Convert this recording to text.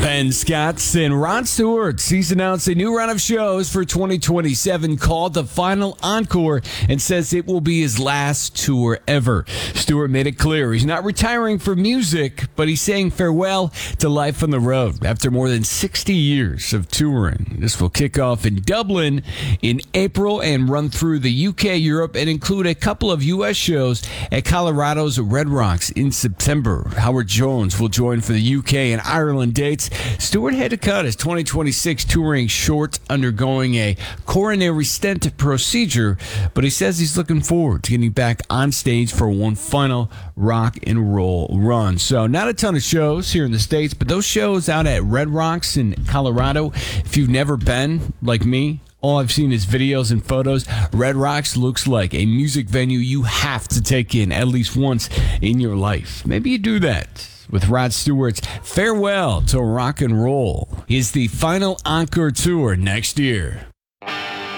Ben Scott and Rod Stewart. He's announced a new run of shows for 2027 called The Final Encore and says it will be his last tour ever. Stewart made it clear he's not retiring from music, but he's saying farewell to life on the road after more than 60 years of touring. This will kick off in Dublin in April and run through the UK, Europe, and include a couple of US shows at Colorado's Red Rocks in September. Howard Jones will join for the UK and Ireland dates. Stewart had to cut his 2026 touring short, undergoing a coronary stent procedure, but he says he's looking forward to getting back on stage for one final rock and roll run. So not a ton of shows here in the States, but those shows out at Red Rocks in Colorado, if you've never been, like me, all I've seen is videos and photos. Red Rocks looks like a music venue you have to take in at least once in your life. Maybe you do that with Rod Stewart's Farewell to Rock and Roll. Is the Final Encore tour next year.